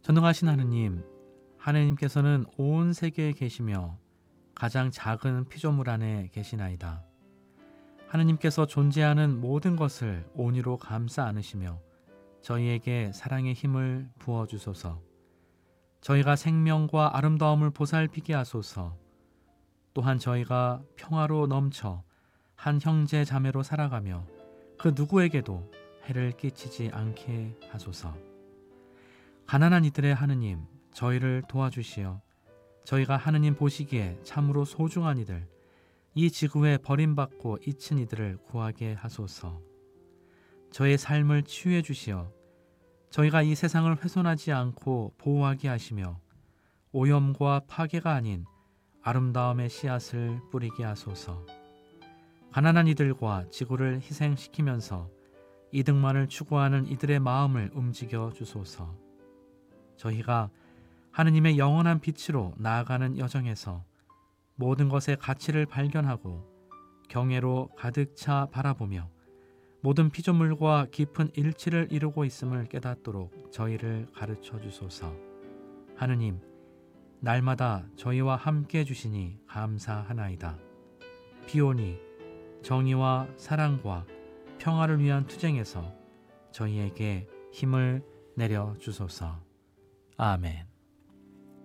전능하신 하느님, 하느님께서는 온 세계에 계시며 가장 작은 피조물 안에 계시나이다. 하느님께서 존재하는 모든 것을 온유로 감싸 안으시며 저희에게 사랑의 힘을 부어주소서. 저희가 생명과 아름다움을 보살피게 하소서. 또한 저희가 평화로 넘쳐 한 형제 자매로 살아가며 그 누구에게도 해를 끼치지 않게 하소서. 가난한 이들의 하느님, 저희를 도와주시어 저희가 하느님 보시기에 참으로 소중한 이들, 이 지구에 버림받고 잊힌 이들을 구하게 하소서. 저의 삶을 치유해 주시어 저희가 이 세상을 훼손하지 않고 보호하게 하시며 오염과 파괴가 아닌 아름다움의 씨앗을 뿌리게 하소서. 가난한 이들과 지구를 희생시키면서 이득만을 추구하는 이들의 마음을 움직여 주소서. 저희가 하느님의 영원한 빛으로 나아가는 여정에서 모든 것의 가치를 발견하고 경애로 가득 차 바라보며 모든 피조물과 깊은 일치를 이루고 있음을 깨닫도록 저희를 가르쳐 주소서. 하느님, 날마다 저희와 함께 해주시니 감사하나이다. 비오니 정의와 사랑과 평화를 위한 투쟁에서 저희에게 힘을 내려 주소서. 아멘.